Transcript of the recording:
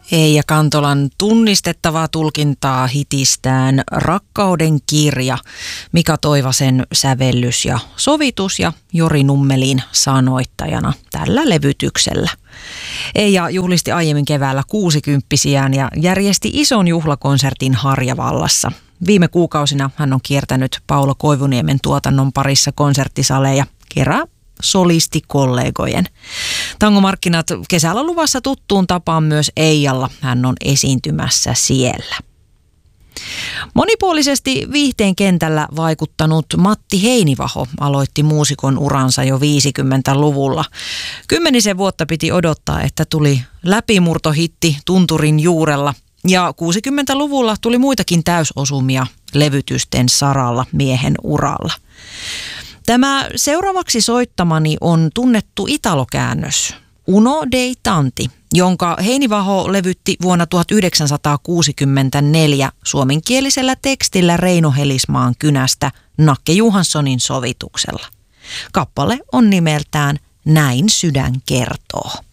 Eija Kantolan tunnistettavaa tulkintaa hitistään Rakkauden kirja, Mika Toivasen sävellys ja sovitus ja Jori Nummelin sanoittajana tällä levytyksellä. Eija juhlisti aiemmin keväällä 60-vuotiaan ja järjesti ison juhlakonsertin Harjavallassa. Viime kuukausina hän on kiertänyt Paulo Koivuniemen tuotannon parissa konserttisaleja kerää solistikollegojen. Tangomarkkinat kesällä luvassa tuttuun tapaan myös Eijalla. Hän on esiintymässä siellä. Monipuolisesti viihteen kentällä vaikuttanut Matti Heinivaho aloitti muusikon uransa jo 50-luvulla. 10 vuotta piti odottaa, että tuli läpimurtohitti tunturin juurella. Ja 60-luvulla tuli muitakin täysosumia levytysten saralla miehen uralla. Tämä seuraavaksi soittamani on tunnettu italokäännös Uno dei tanti, jonka Heinivaho levytti vuonna 1964 suomenkielisellä tekstillä Reino Helismaan kynästä Nakke Johanssonin sovituksella. Kappale on nimeltään Näin sydän kertoo.